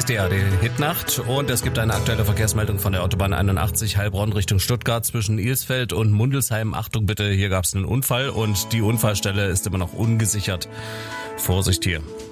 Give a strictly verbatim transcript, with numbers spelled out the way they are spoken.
ist die A R D-Hitnacht und es gibt eine aktuelle Verkehrsmeldung von der Autobahn einundachtzig Heilbronn Richtung Stuttgart zwischen Ilsfeld und Mundelsheim. Achtung bitte, hier gab es einen Unfall und die Unfallstelle ist immer noch ungesichert. Vorsicht hier.